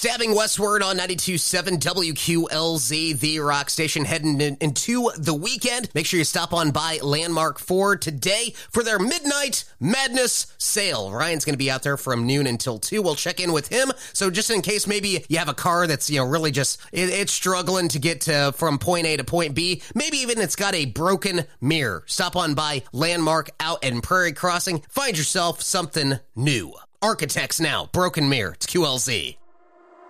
Stabbing westward on 92.7 WQLZ, the rock station, heading into the weekend. Make sure you stop on by Landmark Ford today for their Midnight Madness sale. Ryan's going to be out there from noon until 2. We'll check in with him. So just in case maybe you have a car that's, really just, it's struggling to get from point A to point B. Maybe even it's got a broken mirror. Stop on by Landmark out in Prairie Crossing. Find yourself something new. Architects Now, Broken Mirror. It's QLZ.